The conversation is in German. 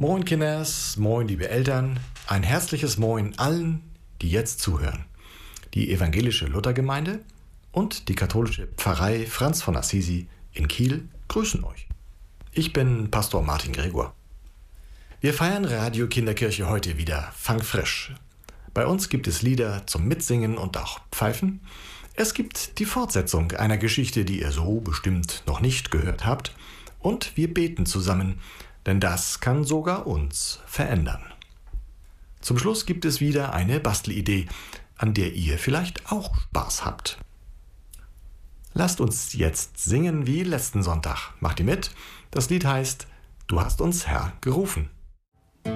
Moin Kinders, moin liebe Eltern, ein herzliches Moin allen, die jetzt zuhören. Die evangelische Luthergemeinde und die katholische Pfarrei Franz von Assisi in Kiel grüßen euch. Ich bin Pastor Martin Gregor. Wir feiern Radio Kinderkirche heute wieder fangfrisch. Bei uns gibt es Lieder zum Mitsingen und auch Pfeifen. Es gibt die Fortsetzung einer Geschichte, die ihr so bestimmt noch nicht gehört habt. Und wir beten zusammen, denn das kann sogar uns verändern. Zum Schluss gibt es wieder eine Bastelidee, an der ihr vielleicht auch Spaß habt. Lasst uns jetzt singen wie letzten Sonntag. Macht ihr mit? Das Lied heißt: Du hast uns, Herr, gerufen.